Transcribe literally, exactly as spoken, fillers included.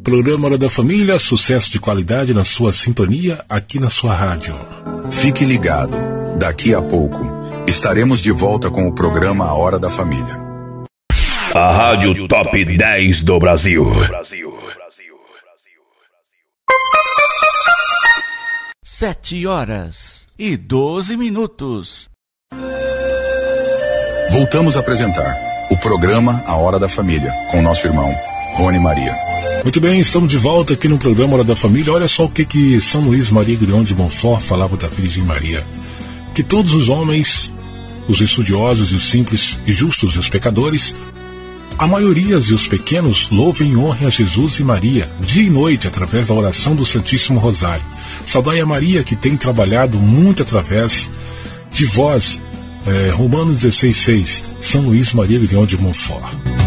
Programa Hora da Família, sucesso de qualidade na sua sintonia, aqui na sua rádio. Fique ligado, daqui a pouco estaremos de volta com o programa A Hora da Família. A Rádio Top dez do Brasil. Sete horas e doze minutos. Voltamos a apresentar o programa A Hora da Família, com o nosso irmão Rony Maria. Muito bem, estamos de volta aqui no programa Hora da Família. Olha só o que que São Luís Maria Grião de Montfort falava da Virgem Maria. Que todos os homens, os estudiosos e os simples, e justos e os pecadores, a maioria e os pequenos louvem e honrem a Jesus e Maria, dia e noite, através da oração do Santíssimo Rosário. Saudai a Maria, que tem trabalhado muito através de vós. É, Romanos dezesseis, seis, São Luís Maria Grião de Montfort.